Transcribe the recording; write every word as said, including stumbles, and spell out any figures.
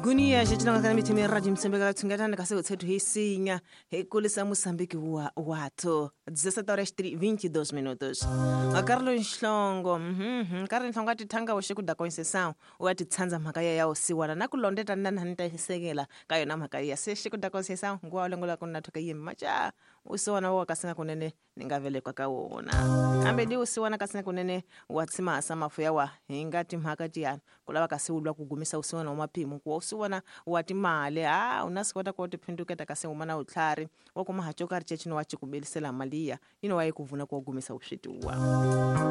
Gunia jechilanga kana mitimi radio msembeka tsungatana kase utsetu hisinga hekulisa Mozambique wa watu dezessete horas e vinte e dois minutos. A Carlos Nhlongo mhm Carlos Nhlongo ati thanga ushiku da concessão wati tsanza makaya ya usiwana nakulondeta nana nita hisekela kayo na makaya seshiku da concessão ngwa lengola kuna toka yimacha usiwana wa kasina kunene ningavele kwa kawona ambe di usiwana kasina kunene watsima asamafu yawa ingati mhakati yana kulaba kasiulwa kugumisa usiwana umapimu kwa usiwana wati male ah unasikwata kote pinduka takase umana utlari wakuma hachokari chechino wachi kubelisela malia ino wae kuvuna kwa gumisa ushituwa.